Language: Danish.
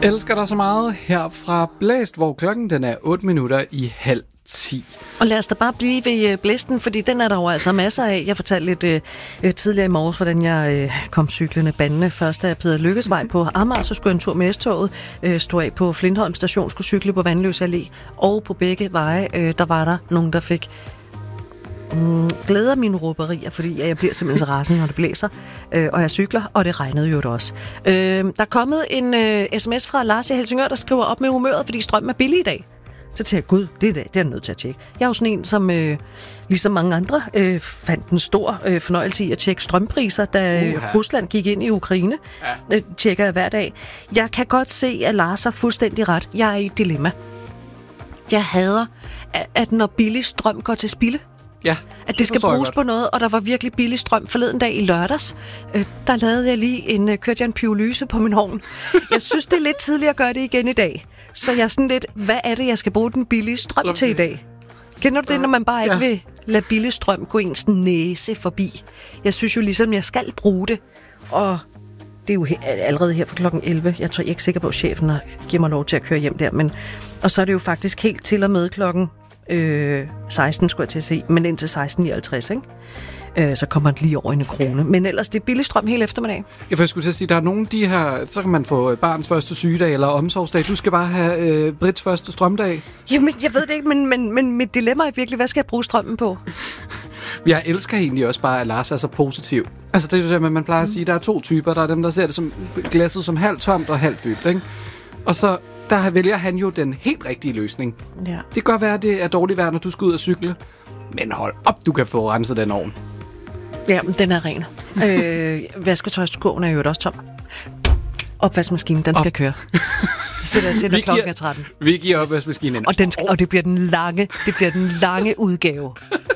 Elsker dig så meget her fra Blæst, hvor klokken den er 8:08. Og lad os da bare blive ved blæsten, fordi den er der jo altså masser af. Jeg fortalte lidt tidligere i morges, hvordan jeg kom cyklende bandende. Først af Peder Lykkes vej på Amager, så skulle jeg en tur med S-toget. Stod af på Flintholm station, skulle cykle på Vandløse Allé. Og på begge veje, der var der nogen, der fik glæder mine råberier, fordi jeg bliver simpelthen så rasende, når det blæser, og jeg cykler, og det regnede jo også. Der er kommet en sms fra Lars i Helsingør, der skriver op med humøret, fordi strømmen er billig i dag. Så tænker jeg, gud, det er jeg nødt til at tjekke. Jeg er jo sådan en, som ligesom mange andre fandt en stor fornøjelse i at tjekke strømpriser, da Rusland gik ind i Ukraine. Tjekker jeg hver dag. Jeg kan godt se, at Lars har fuldstændig ret. Jeg er i et dilemma. Jeg hader, at når billig strøm går til spilde, at det skal bruges på noget, og der var virkelig billig strøm forleden dag i lørdags. Der lavede jeg lige kørte jeg en pyrolyse på min ovn. Jeg synes, det er lidt tidligt at gøre det igen i dag. Så jeg er sådan lidt, hvad er det, jeg skal bruge den billige strøm til i dag? Kender du det, når man bare ikke vil lade billig strøm gå ens næse forbi? Jeg synes jo ligesom, jeg skal bruge det, og det er jo allerede her for klokken 11. Jeg er ikke sikker på, at chefen giver mig lov til at køre hjem der, men og så er det jo faktisk helt til og med klokken 16, skulle jeg til at se, men indtil 16:59, ikke? Så kommer det lige over en krone. Men ellers, det er billig strøm hele eftermiddagen. Jeg skulle til at sige, der er nogle af de her, så kan man få barns første sygedag eller omsorgsdag. Du skal bare have Brits første strømdag. Jamen, jeg ved det ikke, men mit dilemma er virkelig, hvad skal jeg bruge strømmen på? Jeg elsker egentlig også bare, at Lars er så positiv. Altså, det er det, man plejer at sige, der er to typer. Der er dem, der ser det som glasset som halvt tomt og halvt fyldt, ikke? Og så der vælger han jo den helt rigtige løsning. Ja. Det kan godt være, at det er dårligt vejr, når du skal ud og cykle. Men hold op, du kan få renset den ovn. Ja, den er ren. Vasketøjskurven er jo også tom. Opvaskemaskinen, den skal køre. Så der til, når klokken er 13. Vi giver opvaskemaskinen. Og det bliver den lange udgave.